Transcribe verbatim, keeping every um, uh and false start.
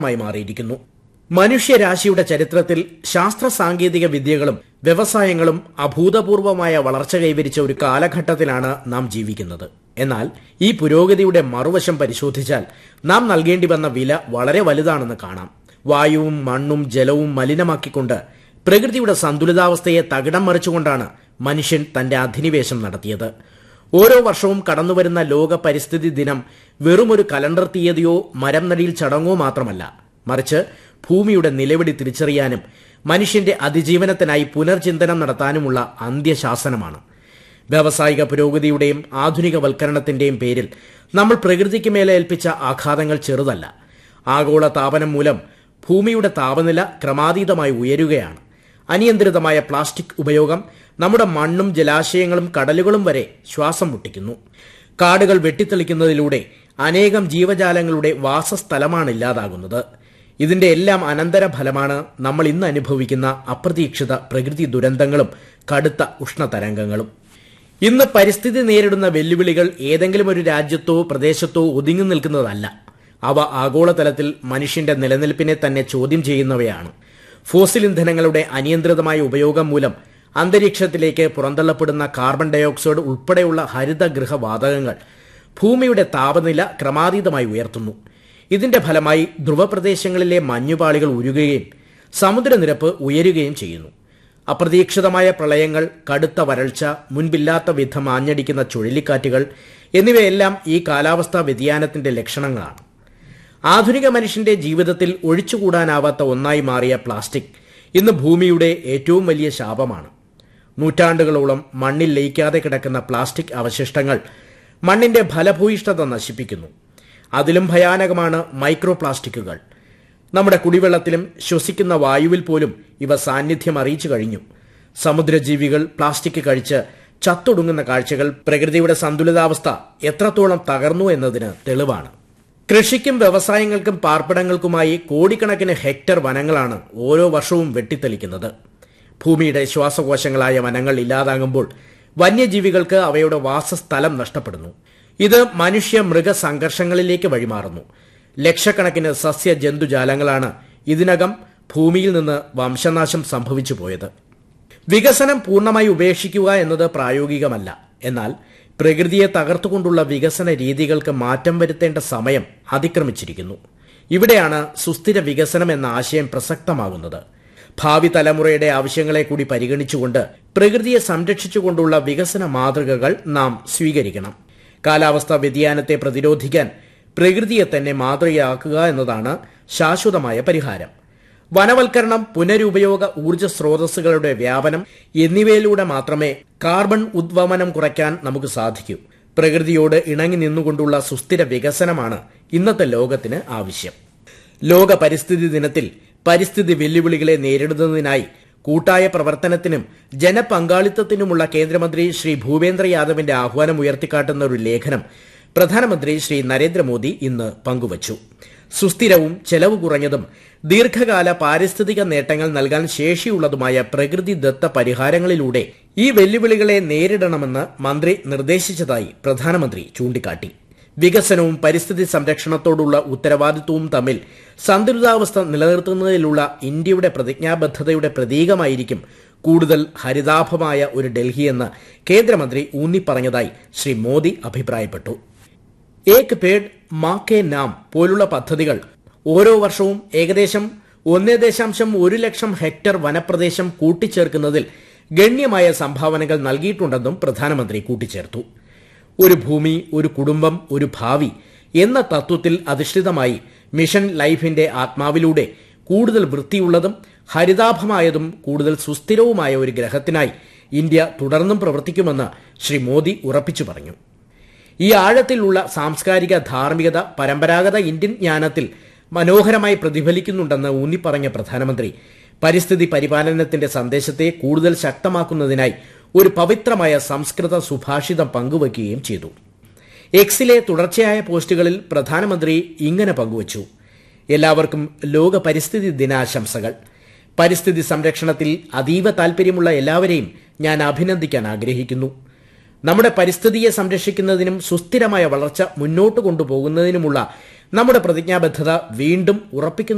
മായി മാറിയിരിക്കുന്നു. മനുഷ്യരാശിയുടെ ചരിത്രത്തിൽ ശാസ്ത്ര സാങ്കേതിക വിദ്യകളും വ്യവസായങ്ങളും അഭൂതപൂർവമായ വളർച്ച കൈവരിച്ച ഒരു കാലഘട്ടത്തിലാണ് നാം ജീവിക്കുന്നത്. എന്നാൽ ഈ പുരോഗതിയുടെ മറുവശം പരിശോധിച്ചാൽ നാം നൽകേണ്ടി വന്ന വില വളരെ വലുതാണെന്ന് കാണാം. വായുവും മണ്ണും ജലവും മലിനമാക്കിക്കൊണ്ട് പ്രകൃതിയുടെ സന്തുലിതാവസ്ഥയെ തകിടം മറിച്ചുകൊണ്ടാണ് മനുഷ്യൻ തന്റെ അധിനിവേശം നടത്തിയത്. ഓരോ വർഷവും കടന്നുവരുന്ന ലോക പരിസ്ഥിതി ദിനം വെറുമൊരു കലണ്ടർ തീയതിയോ മരം നടീൽ ചടങ്ങോ മാത്രമല്ല, മറിച്ച് ഭൂമിയുടെ നിലവിളി തിരിച്ചറിയാനും മനുഷ്യന്റെ അതിജീവനത്തിനായി പുനർചിന്തനം നടത്താനുമുള്ള അന്ത്യശാസനമാണ്. വ്യാവസായിക പുരോഗതിയുടെയും ആധുനികവൽക്കരണത്തിന്റെയും പേരിൽ നമ്മൾ പ്രകൃതിക്ക് മേലെ ഏൽപ്പിച്ച ആഘാതങ്ങൾ ചെറുതല്ല. ആഗോള താപനം മൂലം ഭൂമിയുടെ താപനില ക്രമാതീതമായി ഉയരുകയാണ്. അനിയന്ത്രിതമായ പ്ലാസ്റ്റിക് ഉപയോഗം നമ്മുടെ മണ്ണും ജലാശയങ്ങളും കടലുകളും വരെ ശ്വാസം മുട്ടിക്കുന്നു. കാടുകൾ വെട്ടിത്തെളിക്കുന്നതിലൂടെ അനേകം ജീവജാലങ്ങളുടെ വാസസ്ഥലമാണ് ഇല്ലാതാകുന്നത്. ഇതിന്റെ എല്ലാം അനന്തരഫലമാണ് നമ്മൾ ഇന്ന് അനുഭവിക്കുന്ന അപ്രതീക്ഷിത പ്രകൃതി ദുരന്തങ്ങളും കടുത്ത ഉഷ്ണതരംഗങ്ങളും. ഇന്ന് പരിസ്ഥിതി നേരിടുന്ന വെല്ലുവിളികൾ ഏതെങ്കിലും ഒരു രാജ്യത്തോ പ്രദേശത്തോ ഒതുങ്ങി നിൽക്കുന്നതല്ല. അവ ആഗോളതലത്തിൽ മനുഷ്യന്റെ നിലനിൽപ്പിനെ തന്നെ ചോദ്യം ചെയ്യുന്നവയാണ്. ഫോസിൽ ഇന്ധനങ്ങളുടെ അനിയന്ത്രിതമായ ഉപയോഗം മൂലം അന്തരീക്ഷത്തിലേക്ക് പുറന്തള്ളപ്പെടുന്ന കാർബൺ ഡയോക്സൈഡ് ഉൾപ്പെടെയുള്ള ഹരിതഗൃഹവാതകങ്ങൾ ഭൂമിയുടെ താപനില ക്രമാതീതമായി ഉയർത്തുന്നു. ഇതിന്റെ ഫലമായി ധ്രുവപ്രദേശങ്ങളിലെ മഞ്ഞുപാളികൾ ഉരുകുകയും സമുദ്രനിരപ്പ് ഉയരുകയും ചെയ്യുന്നു. അപ്രതീക്ഷിതമായ പ്രളയങ്ങൾ, കടുത്ത വരൾച്ച, മുൻപില്ലാത്ത വിധം ആഞ്ഞടിക്കുന്ന ചുഴലിക്കാറ്റുകൾ എന്നിവയെല്ലാം ഈ കാലാവസ്ഥാ വ്യതിയാനത്തിന്റെ ലക്ഷണങ്ങളാണ്. ആധുനിക മനുഷ്യന്റെ ജീവിതത്തിൽ ഒഴിച്ചുകൂടാനാവാത്ത ഒന്നായി മാറിയ പ്ലാസ്റ്റിക് ഇന്ന് ഭൂമിയുടെ ഏറ്റവും വലിയ ശാപമാണ്. നൂറ്റാണ്ടുകളോളം മണ്ണിൽ ലയിക്കാതെ കിടക്കുന്ന പ്ലാസ്റ്റിക് അവശിഷ്ടങ്ങൾ മണ്ണിന്റെ ഫലഭൂയിഷ്ഠത നശിപ്പിക്കുന്നു. അതിലും ഭയാനകമാണ് മൈക്രോ പ്ലാസ്റ്റിക്കുകൾ. നമ്മുടെ കുടിവെള്ളത്തിലും ശ്വസിക്കുന്ന വായുവിൽ പോലും ഇവ സാന്നിധ്യം അറിയിച്ചു കഴിഞ്ഞു. സമുദ്രജീവികൾ പ്ലാസ്റ്റിക് കഴിച്ച് ചത്തൊടുങ്ങുന്ന കാഴ്ചകൾ പ്രകൃതിയുടെ സന്തുലിതാവസ്ഥ എത്രത്തോളം തകർന്നു എന്നതിന് തെളിവാണ്. കൃഷിക്കും വ്യവസായങ്ങൾക്കും പാർപ്പിടങ്ങൾക്കുമായി കോടിക്കണക്കിന് ഹെക്ടർ വനങ്ങളാണ് ഓരോ വർഷവും വെട്ടിത്തെളിക്കുന്നത്. ഭൂമിയുടെ ശ്വാസകോശങ്ങളായ വനങ്ങൾ ഇല്ലാതാകുമ്പോൾ വന്യജീവികൾക്ക് അവയുടെ വാസസ്ഥലം നഷ്ടപ്പെടുന്നു. ഇത് മനുഷ്യ മൃഗ സംഘർഷങ്ങളിലേക്ക് വഴിമാറുന്നു. ലക്ഷക്കണക്കിന് സസ്യ ജന്തുജാലങ്ങളാണ് ഇതിനകം ഭൂമിയിൽ നിന്ന് വംശനാശം സംഭവിച്ചു പോയത്. വികസനം പൂർണ്ണമായി ഉപേക്ഷിക്കുക എന്നത് പ്രായോഗികമല്ല. എന്നാൽ പ്രകൃതിയെ തകർത്തുകൊണ്ടുള്ള വികസന രീതികൾക്ക് മാറ്റം വരുത്തേണ്ട സമയം അതിക്രമിച്ചിരിക്കുന്നു. ഇവിടെയാണ് സുസ്ഥിര വികസനം എന്ന ആശയം പ്രസക്തമാകുന്നത്. ഭാവി തലമുറയുടെ ആവശ്യങ്ങളെ കൂടി പരിഗണിച്ചുകൊണ്ട് പ്രകൃതിയെ സംരക്ഷിച്ചുകൊണ്ടുള്ള വികസന മാതൃകകൾ നാം സ്വീകരിക്കണം. കാലാവസ്ഥാ വ്യതിയാനത്തെ പ്രതിരോധിക്കാൻ പ്രകൃതിയെ തന്നെ മാതൃകയാക്കുക എന്നതാണ് ശാശ്വതമായ പരിഹാരം. വനവൽക്കരണം, പുനരുപയോഗ ഊർജ്ജ സ്രോതസ്സുകളുടെ വ്യാപനം എന്നിവയിലൂടെ മാത്രമേ കാർബൺ ഉദ്വമനം കുറയ്ക്കാൻ നമുക്ക് സാധിക്കൂ. പ്രകൃതിയോട് ഇണങ്ങി നിന്നുകൊണ്ടുള്ള സുസ്ഥിര വികസനമാണ് ഇന്നത്തെ ലോകത്തിന് ആവശ്യം. ലോക പരിസ്ഥിതി ദിനത്തിൽ പരിസ്ഥിതി വെല്ലുവിളികളെ നേരിടുന്നതിനായി കൂട്ടായ പ്രവർത്തനത്തിനും ജനപങ്കാളിത്തത്തിനുമുള്ള കേന്ദ്രമന്ത്രി ശ്രീ ഭൂപേന്ദ്ര യാദവിന്റെ ആഹ്വാനം ഉയർത്തിക്കാട്ടുന്ന ഒരു ലേഖനം പ്രധാനമന്ത്രി ശ്രീ നരേന്ദ്രമോദി ഇന്ന് പങ്കുവച്ചു. സുസ്ഥിരവും ചെലവ് കുറഞ്ഞതും ദീർഘകാല പാരിസ്ഥിതിക നേട്ടങ്ങൾ നൽകാൻ ശേഷിയുള്ളതുമായ പ്രകൃതിദത്ത പരിഹാരങ്ങളിലൂടെ ഈ വെല്ലുവിളികളെ നേരിടണമെന്ന് മന്ത്രി നിർദ്ദേശിച്ചതായി പ്രധാനമന്ത്രി ചൂണ്ടിക്കാട്ടി. വികസനവും പരിസ്ഥിതി സംരക്ഷണത്തോടുള്ള ഉത്തരവാദിത്വവും തമ്മിൽ സന്തുലിതാവസ്ഥ നിലനിർത്തുന്നതിലുള്ള ഇന്ത്യയുടെ പ്രതിജ്ഞാബദ്ധതയുടെ പ്രതീകമായിരിക്കും കൂടുതൽ ഹരിതാഭമായ ഒരു ഡൽഹിയെന്ന് കേന്ദ്രമന്ത്രി ഊന്നിപ്പറഞ്ഞതായി ശ്രീ മോദി അഭിപ്രായപ്പെട്ടു. ഏക് പേഡ് മാ കെ നാം പോലുള്ള പദ്ധതികൾ ഓരോ വർഷവും ഏകദേശം ഒന്നേ ദശാംശം ഒരു ലക്ഷം ഹെക്ടർ വനപ്രദേശം കൂട്ടിച്ചേർക്കുന്നതിൽ ഗണ്യമായ സംഭാവനകൾ നൽകിയിട്ടുണ്ടെന്നും പ്രധാനമന്ത്രി കൂട്ടിച്ചേർത്തു. ഒരു ഭൂമി, ഒരു കുടുംബം, ഒരു ഭാവി എന്ന തത്വത്തിൽ അധിഷ്ഠിതമായി മിഷൻ ലൈഫിന്റെ ആത്മാവിലൂടെ കൂടുതൽ വൃത്തിയുള്ളതും ഹരിതാഭമായതും കൂടുതൽ സുസ്ഥിരവുമായ ഒരു ഗ്രഹത്തിനായി ഇന്ത്യ തുടർന്നും പ്രവർത്തിക്കുമെന്ന് ശ്രീ മോദി ഉറപ്പിച്ചു പറഞ്ഞു. ഈ ആഴത്തിലുള്ള സാംസ്കാരിക ധാർമ്മികത പരമ്പരാഗത ഇന്ത്യൻ ജ്ഞാനത്തിൽ മനോഹരമായി പ്രതിഫലിക്കുന്നുണ്ടെന്ന് ഊന്നിപ്പറഞ്ഞ പ്രധാനമന്ത്രി പരിസ്ഥിതി പരിപാലനത്തിന്റെ സന്ദേശത്തെ കൂടുതൽ ശക്തമാക്കുന്നതിനായി ഒരു പവിത്രമായ സംസ്കൃത സുഭാഷിതം പങ്കുവയ്ക്കുകയും ചെയ്തു. എക്സിലെ തുടർച്ചയായ പോസ്റ്റുകളിൽ പ്രധാനമന്ത്രി ഇങ്ങനെ പങ്കുവച്ചു: എല്ലാവർക്കും ലോക പരിസ്ഥിതി ദിനാശംസകൾ. പരിസ്ഥിതി സംരക്ഷണത്തിൽ അതീവ താൽപര്യമുള്ള എല്ലാവരെയും ഞാൻ അഭിനന്ദിക്കാൻ ആഗ്രഹിക്കുന്നു. നമ്മുടെ പരിസ്ഥിതിയെ സംരക്ഷിക്കുന്നതിനും സുസ്ഥിരമായ വളർച്ച മുന്നോട്ട് കൊണ്ടുപോകുന്നതിനുമുള്ള നമ്മുടെ പ്രതിജ്ഞാബദ്ധത വീണ്ടും ഉറപ്പിക്കുന്നു.